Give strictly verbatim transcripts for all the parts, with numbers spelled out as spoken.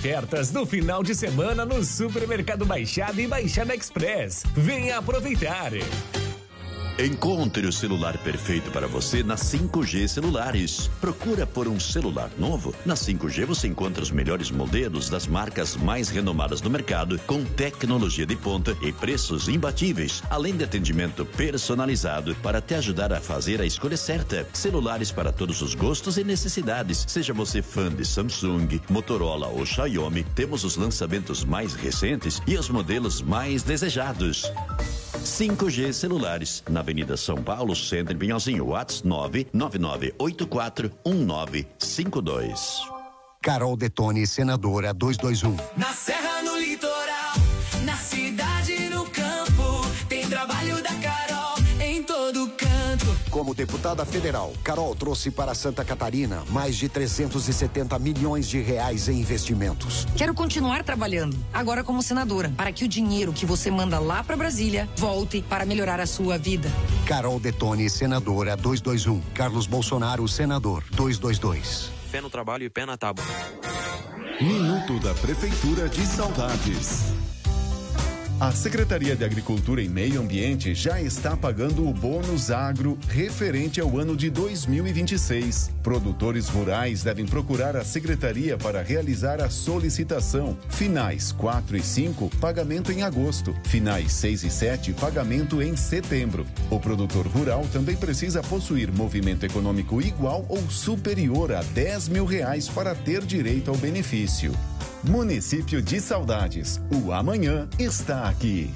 ofertas do final de semana no Supermercado Baixada e Baixada Express. Venha aproveitar. Encontre o celular perfeito para você na cinco G Celulares. Procura por um celular novo? Na cinco G você encontra os melhores modelos das marcas mais renomadas do mercado, com tecnologia de ponta e preços imbatíveis, além de atendimento personalizado para te ajudar a fazer a escolha certa. Celulares para todos os gostos e necessidades. Seja você fã de Samsung, Motorola ou Xiaomi, temos os lançamentos mais recentes e os modelos mais desejados. cinco G Celulares, na Avenida São Paulo, Centro em Pinhalzinho, WhatsApp nove nove nove oito quatro um nove cinco dois. Carol Detone, senadora duzentos e vinte e um. Na serra, no litoral, na cidade, no campo, tem trabalho da Carol em todo canto. Como deputada federal, Carol trouxe para Santa Catarina mais de trezentos e setenta milhões de reais em investimentos. Quero continuar trabalhando, agora como senadora, para que o dinheiro que você manda lá para Brasília volte para melhorar a sua vida. Carol Detone, senadora duzentos e vinte e um. Carlos Bolsonaro, senador duzentos e vinte e dois. Pé no trabalho e pé na tábua. Minuto da Prefeitura de Saudades. A Secretaria de Agricultura e Meio Ambiente já está pagando o bônus agro referente ao ano de dois mil e vinte e seis. Produtores rurais devem procurar a Secretaria para realizar a solicitação. Finais quatro e cinco, pagamento em agosto. Finais seis e sete, pagamento em setembro. O produtor rural também precisa possuir movimento econômico igual ou superior a dez mil reais para ter direito ao benefício. Município de Saudades, o amanhã está aqui.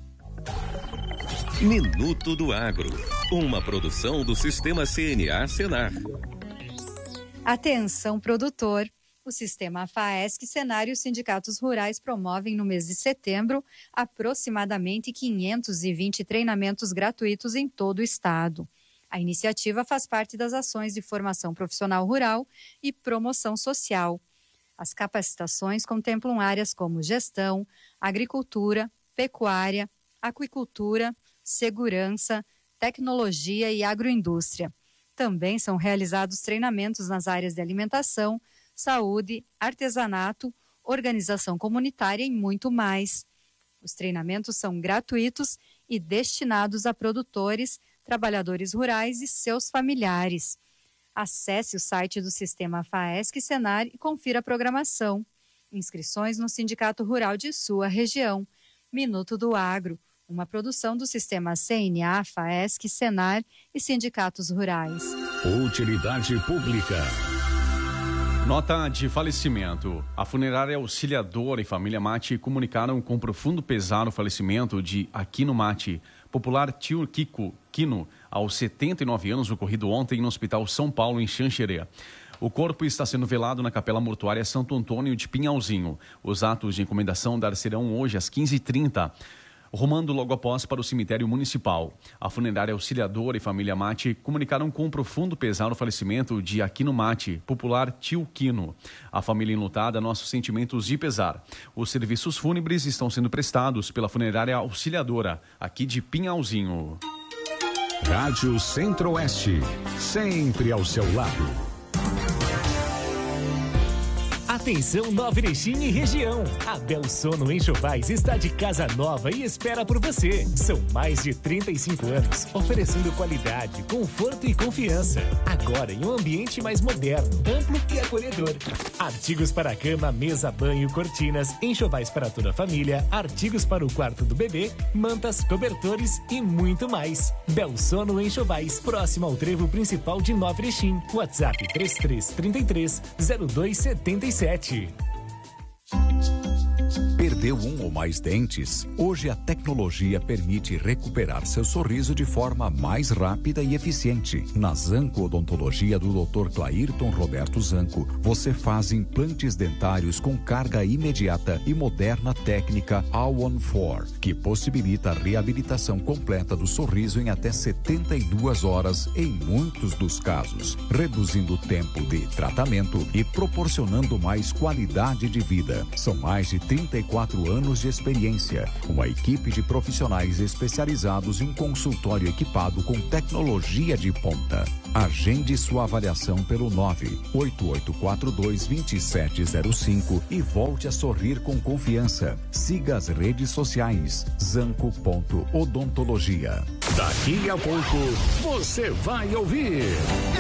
Minuto do Agro, uma produção do Sistema C N A Senar. Atenção, produtor. O Sistema FAESC, Senar e os sindicatos rurais promovem no mês de setembro aproximadamente quinhentos e vinte treinamentos gratuitos em todo o estado. A iniciativa faz parte das ações de formação profissional rural e promoção social. As capacitações contemplam áreas como gestão, agricultura, pecuária, aquicultura, segurança, tecnologia e agroindústria. Também são realizados treinamentos nas áreas de alimentação, saúde, artesanato, organização comunitária e muito mais. Os treinamentos são gratuitos e destinados a produtores, trabalhadores rurais e seus familiares. Acesse o site do Sistema FAESC Senar e confira a programação. Inscrições no Sindicato Rural de sua região. Minuto do Agro, uma produção do Sistema C N A, FAESC, Senar e sindicatos rurais. Utilidade pública. Nota de falecimento. A funerária Auxiliadora e família Mate comunicaram com profundo pesar o falecimento de Aquino Mate, popular tio Kiko Quino, aos setenta e nove anos, ocorrido ontem no Hospital São Paulo, em Xanxerê. O corpo está sendo velado na Capela Mortuária Santo Antônio de Pinhalzinho. Os atos de encomendação dar-se-ão hoje às quinze e trinta, rumando logo após para o cemitério municipal. A funerária Auxiliadora e família Mate comunicaram com profundo pesar o falecimento de Aquino Mate, popular tio Quino. A família enlutada, nossos sentimentos de pesar. Os serviços fúnebres estão sendo prestados pela funerária Auxiliadora, aqui de Pinhalzinho. Rádio Centro-Oeste, sempre ao seu lado. Atenção, Nova Erechim e região. A Belsono Enxovais está de casa nova e espera por você. São mais de trinta e cinco anos, oferecendo qualidade, conforto e confiança. Agora em um ambiente mais moderno, amplo e acolhedor. Artigos para cama, mesa, banho, cortinas, enxovais para toda a família, artigos para o quarto do bebê, mantas, cobertores e muito mais. Belsono Enxovais, próximo ao trevo principal de Nova Erechim. WhatsApp três três três três, zero dois sete sete. Perdeu um ou mais dentes? Hoje a tecnologia permite recuperar seu sorriso de forma mais rápida e eficiente. Na Zanco Odontologia do doutor Clairton Roberto Zanco, você faz implantes dentários com carga imediata e moderna técnica All on quatro, que possibilita a reabilitação completa do sorriso em até setenta e duas horas em muitos dos casos, reduzindo o tempo de tratamento e proporcionando mais qualidade de vida. São mais de trinta e quatro quatro anos de experiência, uma equipe de profissionais especializados e um consultório equipado com tecnologia de ponta. Agende sua avaliação pelo nove oito oito quatro dois, dois sete zero cinco e volte a sorrir com confiança. Siga as redes sociais zanco ponto odontologia. Daqui a pouco você vai ouvir